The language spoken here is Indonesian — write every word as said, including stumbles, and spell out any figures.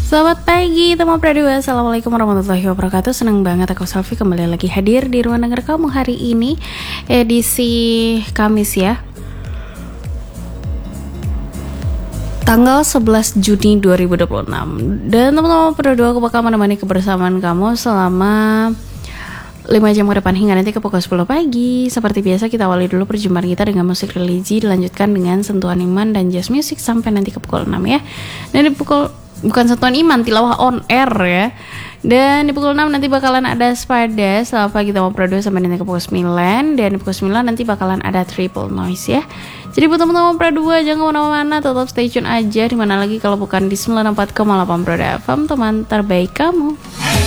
Selamat pagi teman Pradua. Assalamualaikum warahmatullahi wabarakatuh. Senang banget aku Selfie kembali lagi hadir di ruang denger kamu hari ini, edisi Kamis ya, tanggal sebelas Juni dua ribu dua puluh enam. Dan teman-teman Pradua, aku bakal menemani kebersamaan kamu selama lima jam ke depan hingga nanti ke pukul sepuluh pagi. Seperti biasa kita awali dulu perjumpaan kita dengan musik religi, dilanjutkan dengan sentuhan iman dan jazz music sampai nanti ke pukul enam ya. Dan di pukul bukan sentuhan iman, tilawah on air ya. Dan di pukul enam nanti bakalan ada Spada. Selamat pagi kita mau Pradua sampai nanti ke pukul sembilan. Dan di pukul sembilan nanti bakalan ada Triple Noise ya. Jadi buat teman-teman Pradua jangan kemana-mana, tetap stay tune aja. Dimana lagi kalau bukan di sembilan puluh empat koma delapan Pradua F M, teman terbaik kamu.